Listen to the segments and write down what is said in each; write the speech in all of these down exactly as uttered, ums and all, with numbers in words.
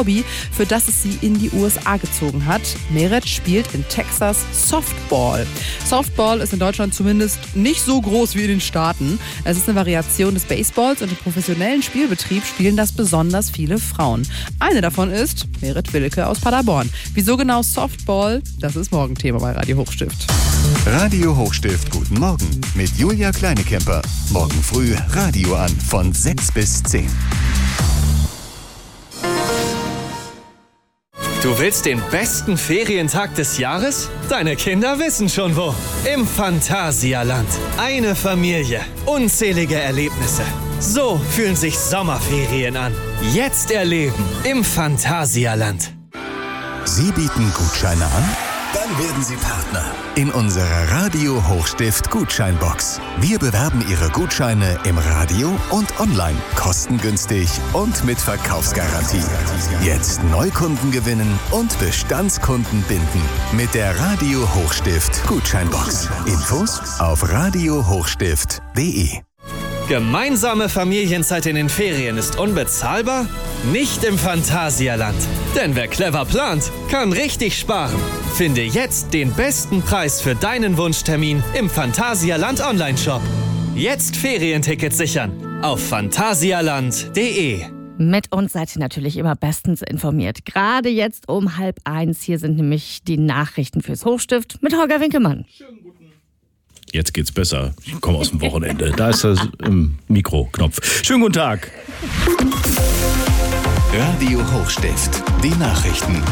Hobby, für das es sie in die U S A gezogen hat. Meret spielt in Texas Softball. Softball ist in Deutschland zumindest nicht so groß wie in den Staaten. Es ist eine Variation des Baseballs und im professionellen Spielbetrieb spielen das besonders viele Frauen. Eine davon ist Meret Wilke aus Paderborn. Wieso genau Softball? Das ist morgen Thema bei Radio Hochstift. Radio Hochstift, guten Morgen mit Julia Kleinekemper. Morgen früh Radio an von sechs bis zehn. Du willst den besten Ferientag des Jahres? Deine Kinder wissen schon wo. Im Phantasialand. Eine Familie. Unzählige Erlebnisse. So fühlen sich Sommerferien an. Jetzt erleben im Phantasialand. Sie bieten Gutscheine an? Dann werden Sie Partner in unserer Radio Hochstift Gutscheinbox. Wir bewerben Ihre Gutscheine im Radio und online, kostengünstig und mit Verkaufsgarantie. Jetzt Neukunden gewinnen und Bestandskunden binden mit der Radio Hochstift Gutscheinbox. Infos auf radio hochstift punkt de. Gemeinsame Familienzeit in den Ferien ist unbezahlbar? Nicht im Phantasialand. Denn wer clever plant, kann richtig sparen. Finde jetzt den besten Preis für deinen Wunschtermin im Phantasialand Online-Shop. Jetzt Ferientickets sichern auf phantasialand punkt de. Mit uns seid ihr natürlich immer bestens informiert. Gerade jetzt um halb eins. Hier sind nämlich die Nachrichten fürs Hochstift mit Holger Winkelmann. Jetzt geht's besser. Ich komme aus dem Wochenende. Da ist das im Mikroknopf. Schönen guten Tag. Radio Hochstift, die Nachrichten.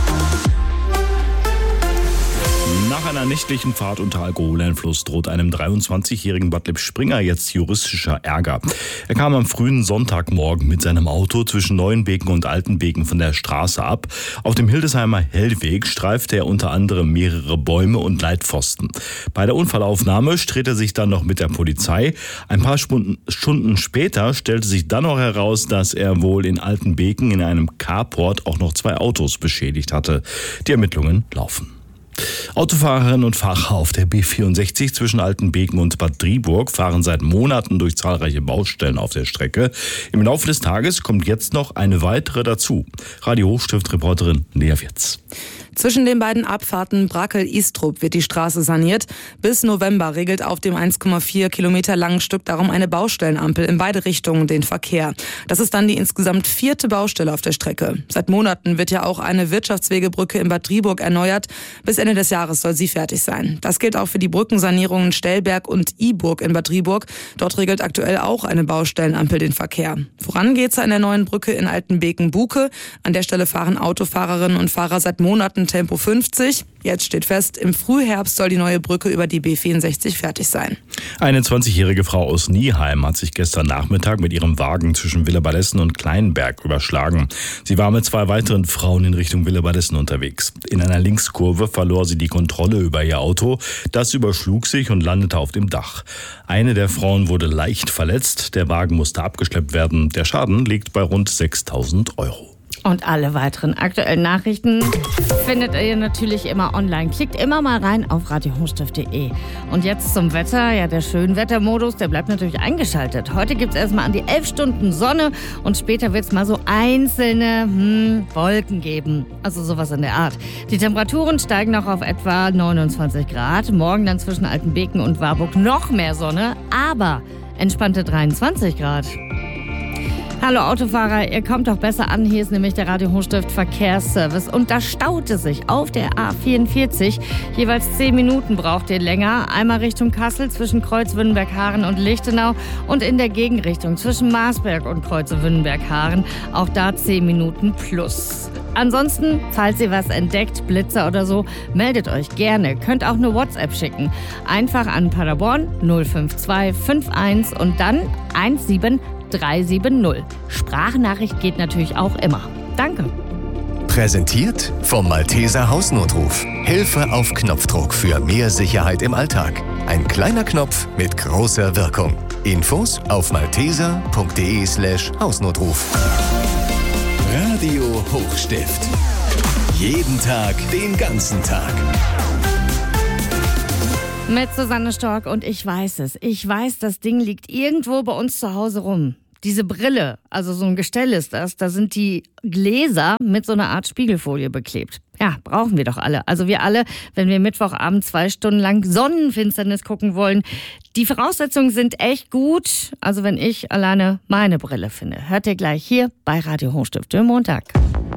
Nach einer nächtlichen Fahrt unter Alkoholeinfluss droht einem dreiundzwanzigjährigen Bad Lippspringe jetzt juristischer Ärger. Er kam am frühen Sonntagmorgen mit seinem Auto zwischen Neuenbeken und Altenbeken von der Straße ab. Auf dem Hildesheimer Hellweg streifte er unter anderem mehrere Bäume und Leitpfosten. Bei der Unfallaufnahme stritt er sich dann noch mit der Polizei. Ein paar Stunden später stellte sich dann noch heraus, dass er wohl in Altenbeken in einem Carport auch noch zwei Autos beschädigt hatte. Die Ermittlungen laufen. Autofahrerinnen und Fahrer auf der B vierundsechzig zwischen Altenbeken und Bad Driburg fahren seit Monaten durch zahlreiche Baustellen auf der Strecke. Im Laufe des Tages kommt jetzt noch eine weitere dazu. Radio Hochstift-Reporterin Lea Wirz. Zwischen den beiden Abfahrten Brakel-Istrup wird die Straße saniert. Bis November regelt auf dem eins Komma vier Kilometer langen Stück darum eine Baustellenampel in beide Richtungen den Verkehr. Das ist dann die insgesamt vierte Baustelle auf der Strecke. Seit Monaten wird ja auch eine Wirtschaftswegebrücke in Bad Driburg erneuert. Bis Ende des Jahres soll sie fertig sein. Das gilt auch für die Brückensanierungen Stellberg und Iburg in Bad Driburg. Dort regelt aktuell auch eine Baustellenampel den Verkehr. Voran geht's an der neuen Brücke in Altenbeken-Buke. An der Stelle fahren Autofahrerinnen und Fahrer seit Monaten Tempo fünfzig. Jetzt steht fest, im Frühherbst soll die neue Brücke über die B vierundsechzig fertig sein. Eine zwanzigjährige Frau aus Nieheim hat sich gestern Nachmittag mit ihrem Wagen zwischen Villebadessen und Kleinberg überschlagen. Sie war mit zwei weiteren Frauen in Richtung Villebadessen unterwegs. In einer Linkskurve verlor sie die Kontrolle über ihr Auto. Das überschlug sich und landete auf dem Dach. Eine der Frauen wurde leicht verletzt. Der Wagen musste abgeschleppt werden. Der Schaden liegt bei rund sechstausend Euro. Und alle weiteren aktuellen Nachrichten findet ihr natürlich immer online. Klickt immer mal rein auf radio hochstift punkt de. Und jetzt zum Wetter. Ja, der Schönwettermodus, der bleibt natürlich eingeschaltet. Heute gibt es erstmal an die elf Stunden Sonne und später wird es mal so einzelne hm, Wolken geben. Also sowas in der Art. Die Temperaturen steigen noch auf etwa neunundzwanzig Grad. Morgen dann zwischen Altenbeken und Warburg noch mehr Sonne, aber entspannte dreiundzwanzig Grad. Hallo Autofahrer, ihr kommt doch besser an. Hier ist nämlich der Radio Hochstift Verkehrsservice. Und da staut es sich auf der A vierundvierzig. Jeweils zehn Minuten braucht ihr länger. Einmal Richtung Kassel zwischen Kreuz-Wünnenberg-Haaren und Lichtenau. Und in der Gegenrichtung zwischen Marsberg und Kreuz-Wünnenberg-Haaren. Auch da zehn Minuten plus. Ansonsten, falls ihr was entdeckt, Blitzer oder so, meldet euch gerne. Könnt auch eine WhatsApp schicken. Einfach an Paderborn null fünf zwei fünf eins und dann eins sieben drei sieben null. Sprachnachricht geht natürlich auch immer. Danke. Präsentiert vom Malteser Hausnotruf. Hilfe auf Knopfdruck für mehr Sicherheit im Alltag. Ein kleiner Knopf mit großer Wirkung. Infos auf malteser punkt de slash Hausnotruf. Radio Hochstift. Jeden Tag, den ganzen Tag. Mit Susanne Stork und ich weiß es. Ich weiß, das Ding liegt irgendwo bei uns zu Hause rum. diese Brille, also so ein Gestell ist das, da sind die Gläser mit so einer Art Spiegelfolie beklebt. Ja, brauchen wir doch alle. Also wir alle, wenn wir Mittwochabend zwei Stunden lang Sonnenfinsternis gucken wollen. Die Voraussetzungen sind echt gut. Also wenn ich alleine meine Brille finde. Hört ihr gleich hier bei Radio Hochstift im Montag.